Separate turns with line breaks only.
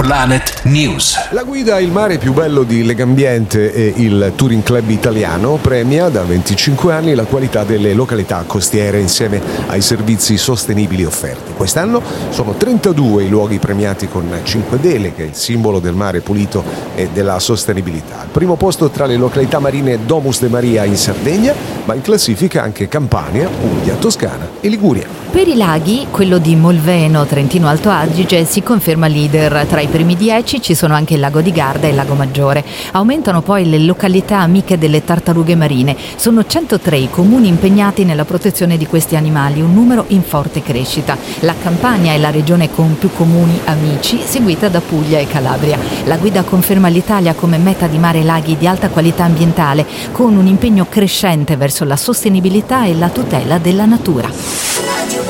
Planet News.
La guida Il mare più bello di Legambiente e il Touring Club Italiano premia da 25 anni la qualità delle località costiere insieme ai servizi sostenibili offerti. Quest'anno sono 32 i luoghi premiati con 5 deleghe, il simbolo del mare pulito e della sostenibilità. Al primo posto tra le località marine Domus de Maria in Sardegna, ma in classifica anche Campania, Puglia, Toscana e Liguria.
Per i laghi, quello di Molveno, Trentino Alto Adige, si conferma leader. Tra i primi 10 ci sono anche il lago di Garda e il lago Maggiore. Aumentano poi le località amiche delle tartarughe marine. Sono 103 i comuni impegnati nella protezione di questi animali, un numero in forte crescita. La Campania è la regione con più comuni amici, seguita da Puglia e Calabria. La guida conferma l'Italia come meta di mare e laghi di alta qualità ambientale, con un impegno crescente verso la sostenibilità e la tutela della natura.